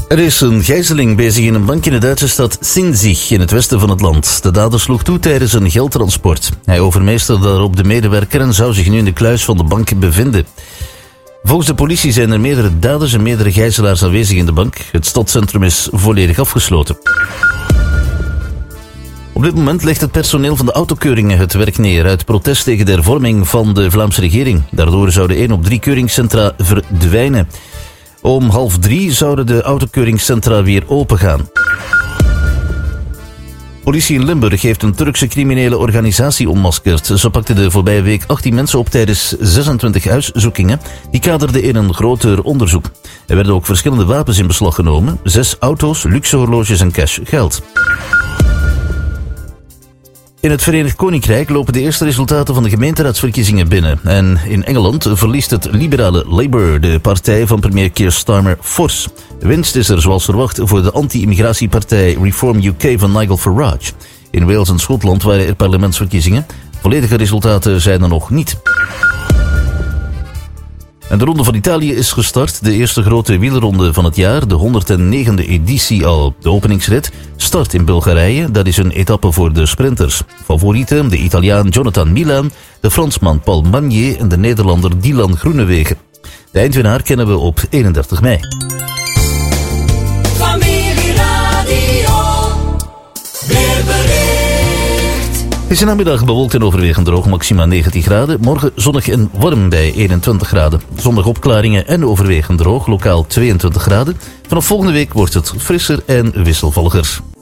Er is een gijzeling bezig in een bank in de Duitse stad Sinzig in het westen van het land. De dader sloeg toe tijdens een geldtransport. Hij overmeesterde daarop de medewerker en zou zich nu in de kluis van de bank bevinden. Volgens de politie zijn er meerdere daders en meerdere gijzelaars aanwezig in de bank. Het stadscentrum is volledig afgesloten. Op dit moment legt het personeel van de autokeuringen het werk neer uit protest tegen de hervorming van de Vlaamse regering. Daardoor zouden 1 op 3 keuringscentra verdwijnen. Om 2:30 zouden de autokeuringscentra weer opengaan. Politie in Limburg heeft een Turkse criminele organisatie ontmaskerd. Ze pakte de voorbije week 18 mensen op tijdens 26 huiszoekingen. Die kaderden in een groter onderzoek. Er werden ook verschillende wapens in beslag genomen. 6 auto's, luxe horloges en cash geld. In het Verenigd Koninkrijk lopen de eerste resultaten van de gemeenteraadsverkiezingen binnen. En in Engeland verliest het liberale Labour, de partij van premier Keir Starmer, fors. De winst is er zoals verwacht voor de anti-immigratiepartij Reform UK van Nigel Farage. In Wales en Schotland waren er parlementsverkiezingen. Volledige resultaten zijn er nog niet. En de Ronde van Italië is gestart, de eerste grote wielronde van het jaar, de 109e editie al. De openingsrit start in Bulgarije, dat is een etappe voor de sprinters. Favorieten, de Italiaan Jonathan Milan, de Fransman Paul Magnier en de Nederlander Dylan Groenewegen. De eindwinnaar kennen we op 31 mei. Het is een namiddag bewolkt en overwegend droog, maxima 19 graden. Morgen zonnig en warm bij 21 graden. Zondag opklaringen en overwegend droog, lokaal 22 graden. Vanaf volgende week wordt het frisser en wisselvalliger.